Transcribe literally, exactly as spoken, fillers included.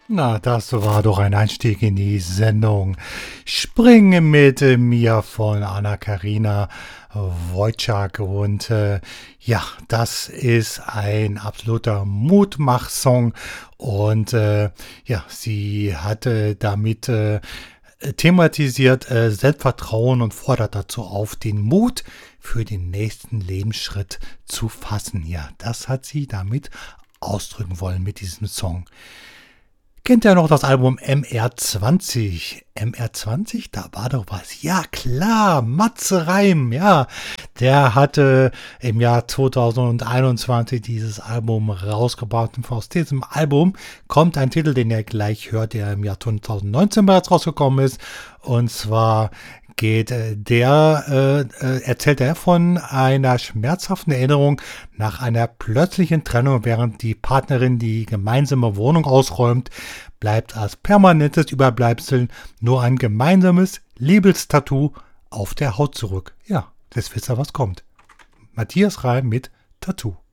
Na, das war doch ein Einstieg in die Sendung. Springe mit äh, mir von Anna-Karina Wojcik. Und äh, ja, das ist ein absoluter Mutmach-Song. Und äh, ja, sie hatte damit äh, thematisiert äh, Selbstvertrauen und fordert dazu auf, den Mut für den nächsten Lebensschritt zu fassen. Ja, das hat sie damit ausdrücken wollen mit diesem Song. Kennt ihr noch das Album M R zwanzig? M R zwanzig, da war doch was. Ja, klar, Matze Reim, ja. Der hatte im Jahr zweitausendeinundzwanzig dieses Album rausgebracht. Und aus diesem Album kommt ein Titel, den ihr gleich hört, der im Jahr zweitausendneunzehn bereits rausgekommen ist. Und zwar geht der, äh, äh, erzählt er von einer schmerzhaften Erinnerung nach einer plötzlichen Trennung, während die Partnerin die gemeinsame Wohnung ausräumt, bleibt als permanentes Überbleibsel nur ein gemeinsames Liebestattoo auf der Haut zurück. Ja, jetzt wisst ihr, was kommt. Matthias Reim mit Tattoo.